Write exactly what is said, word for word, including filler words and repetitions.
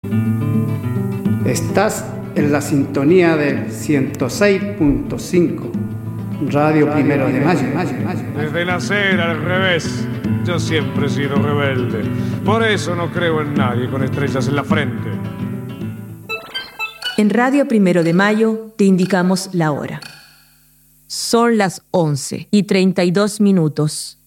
Estás en la sintonía del ciento seis punto cinco, Radio, Radio Primero de Mayo. Desde nacer al revés, yo siempre he sido rebelde. Por eso no creo en nadie con estrellas en la frente. En Radio Primero de Mayo te indicamos la hora. Son las once y treinta y dos minutos.